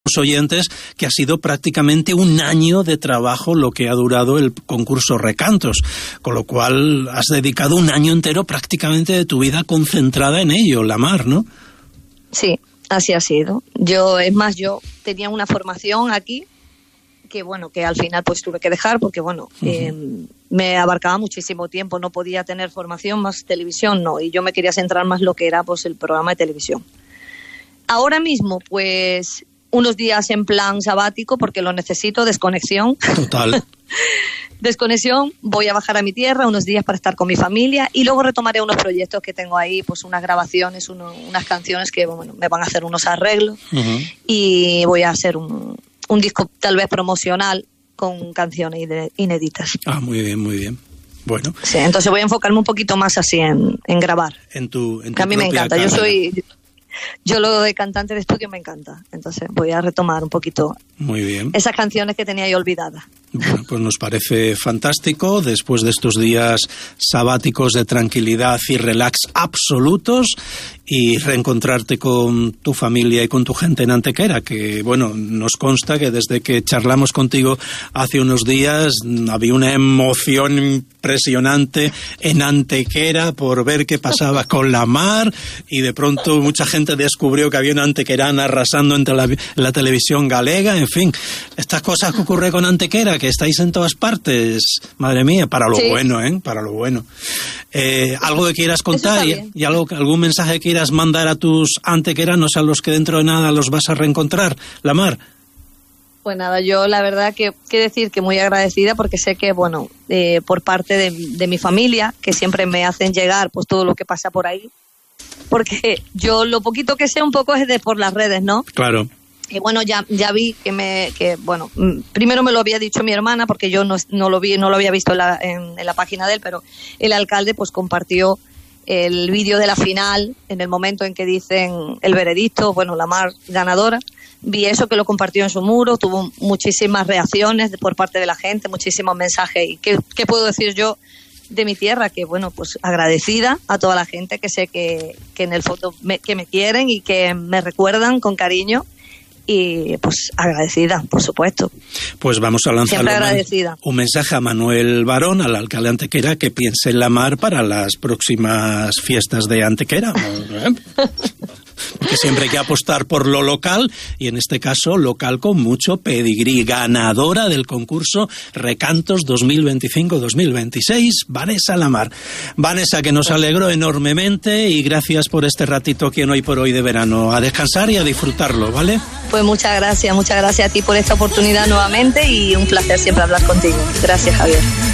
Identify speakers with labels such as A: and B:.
A: oyentes que ha sido prácticamente un año de trabajo lo que ha durado el concurso Recantos, con lo cual has dedicado un año entero prácticamente de tu vida concentrada en ello, La Mar, ¿no?
B: Sí, así ha sido. Yo tenía una formación aquí que al final pues tuve que dejar porque me abarcaba muchísimo tiempo, no podía tener formación más televisión, no, y yo me quería centrar más lo que era pues el programa de televisión. Ahora mismo pues unos días en plan sabático porque lo necesito, desconexión. Total. Desconexión, voy a bajar a mi tierra unos días para estar con mi familia y luego retomaré unos proyectos que tengo ahí, pues unas grabaciones, unas canciones que me van a hacer unos arreglos y voy a hacer un disco tal vez promocional con canciones inéditas. Ah,
A: muy bien, muy bien. Bueno.
B: Sí, entonces voy a enfocarme un poquito más así en grabar.
A: En tu
B: que a mí me encanta, yo lo de cantante de estudio me encanta, entonces voy a retomar un poquito
A: muy bien
B: esas canciones que tenía yo olvidadas.
A: Bueno, pues nos parece fantástico, después de estos días sabáticos de tranquilidad y relax absolutos, y reencontrarte con tu familia y con tu gente en Antequera, que bueno, nos consta que desde que charlamos contigo hace unos días había una emoción impresionante en Antequera por ver qué pasaba con La Mar, y de pronto mucha gente descubrió que había una antequerana arrasando entre la televisión galega. En fin, estas cosas que ocurren con Antequera, que estáis en todas partes, madre mía, para lo bueno, para lo bueno. Algo que quieras contar y algún mensaje que quieras mandar a tus antequeranos, a los que dentro de nada los vas a reencontrar, La Mar.
B: Pues nada, yo la verdad que decir que muy agradecida porque sé que, por parte de mi familia, que siempre me hacen llegar pues todo lo que pasa por ahí, porque yo lo poquito que sé un poco es por las redes, ¿no?
A: Claro.
B: Y bueno, ya vi primero me lo había dicho mi hermana porque yo no lo había visto en la página de él, pero el alcalde pues compartió el vídeo de la final en el momento en que dicen el veredicto, La Mar ganadora. Vi eso, que lo compartió en su muro, tuvo muchísimas reacciones por parte de la gente, muchísimos mensajes. ¿Y qué puedo decir yo de mi tierra? Que pues agradecida a toda la gente que sé que en el fondo que me quieren y que me recuerdan con cariño. Y pues agradecida, por supuesto.
A: Pues vamos a lanzar
B: un
A: mensaje a Manuel Barón, al alcalde de Antequera, que piense en La Mar para las próximas fiestas de Antequera. Porque siempre hay que apostar por lo local, y en este caso local con mucho pedigrí. Ganadora del concurso Recantos 2025-2026, Vanessa La Mar. Vanessa, que nos alegró enormemente, y gracias por este ratito aquí en Hoy por Hoy de verano. A descansar y a disfrutarlo, ¿vale?
B: Pues muchas gracias a ti por esta oportunidad nuevamente, y un placer siempre hablar contigo. Gracias, Javier.